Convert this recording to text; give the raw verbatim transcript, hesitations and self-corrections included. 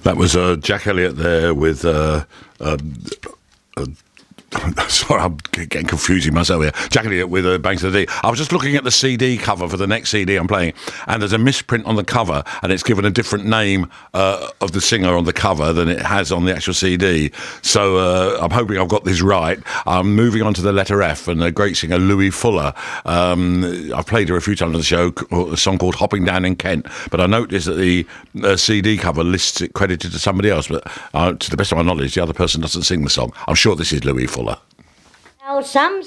That was uh, Jack Elliott there with... Uh, uh, uh, Sorry, I'm getting confusing myself here. Jack Elliott with uh, Banks of the D. I was just looking at the C D cover for the next C D I'm playing, and there's a misprint on the cover, and it's given a different name uh, of the singer on the cover than it has on the actual C D. So uh, I'm hoping I've got this right. I'm moving on to the letter F, and the great singer Louis Fuller. Um, I've played her a few times on the show, a song called Hopping Down in Kent, but I noticed that the uh, C D cover lists it credited to somebody else, but uh, to the best of my knowledge, the other person doesn't sing the song. I'm sure this is Louis Fuller. Now, some